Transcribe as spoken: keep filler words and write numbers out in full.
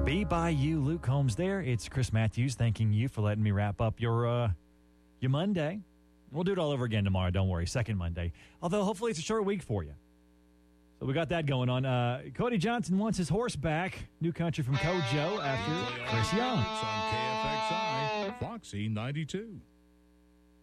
Be By You, Luke Combs there. It's Chris Matthews thanking you for letting me wrap up your uh, your Monday. We'll do it all over again tomorrow, don't worry, second Monday. Although hopefully it's a short week for you. So we got that going on. Uh, Cody Johnson wants his horse back. New country from Kojo after Chris Young. On K F X I, Foxy ninety-two.